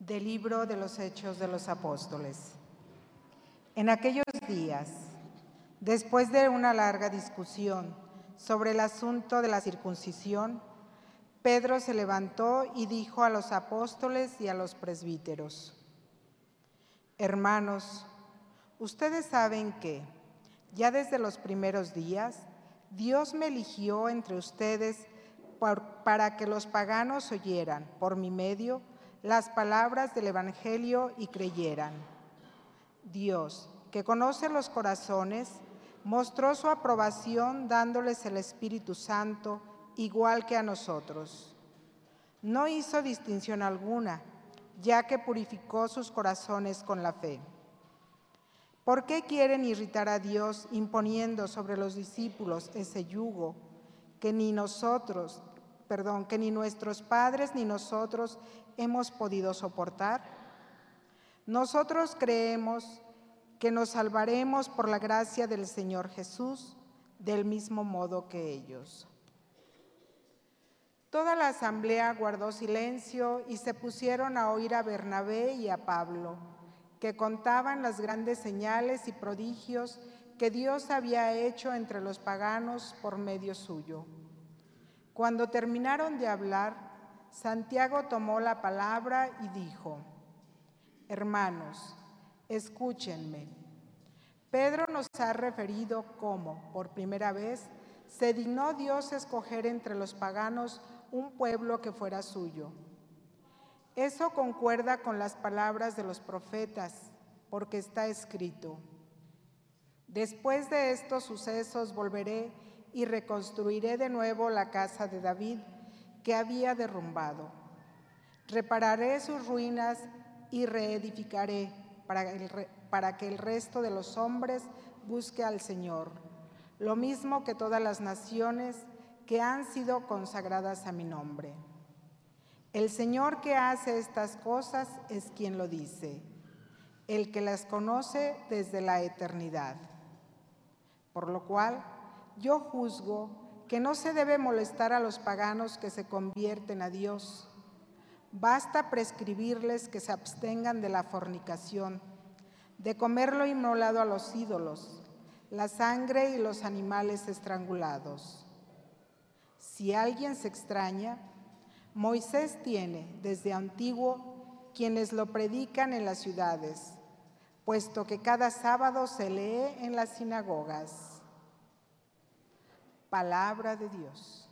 Del libro de los Hechos de los Apóstoles. En aquellos días, después de una larga discusión sobre el asunto de la circuncisión, Pedro se levantó y dijo a los apóstoles y a los presbíteros: Hermanos, ustedes saben que, ya desde los primeros días, Dios me eligió entre ustedes para que los paganos oyeran, por mi medio, las palabras del Evangelio y creyeran. Dios, que conoce los corazones, mostró su aprobación dándoles el Espíritu Santo, igual que a nosotros. No hizo distinción alguna, ya que purificó sus corazones con la fe. ¿Por qué quieren irritar a Dios imponiendo sobre los discípulos ese yugo que ni nuestros padres ni nosotros hemos podido soportar? Nosotros creemos que nos salvaremos por la gracia del Señor Jesús, del mismo modo que ellos. Toda la asamblea guardó silencio y se pusieron a oír a Bernabé y a Pablo, que contaban las grandes señales y prodigios que Dios había hecho entre los paganos por medio suyo. Cuando terminaron de hablar, Santiago tomó la palabra y dijo: Hermanos, escúchenme. Pedro nos ha referido cómo, por primera vez, se dignó Dios escoger entre los paganos un pueblo que fuera suyo. Eso concuerda con las palabras de los profetas, porque está escrito: Después de estos sucesos volveré y reconstruiré de nuevo la casa de David, que había derrumbado. Repararé sus ruinas y reedificaré para que el resto de los hombres busque al Señor, lo mismo que todas las naciones que han sido consagradas a mi nombre. El Señor que hace estas cosas es quien lo dice, el que las conoce desde la eternidad. Por lo cual, yo juzgo que no se debe molestar a los paganos que se convierten a Dios. Basta prescribirles que se abstengan de la fornicación, de comer lo inmolado a los ídolos, la sangre y los animales estrangulados. Si alguien se extraña, Moisés tiene desde antiguo quienes lo predican en las ciudades, puesto que cada sábado se lee en las sinagogas. Palabra de Dios.